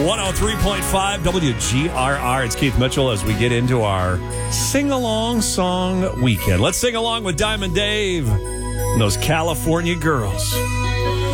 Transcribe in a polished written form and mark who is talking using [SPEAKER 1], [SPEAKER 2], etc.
[SPEAKER 1] 103.5 WGRR. It's Keith Mitchell as we get into our sing-along song weekend. Let's sing along with Diamond Dave and those California girls.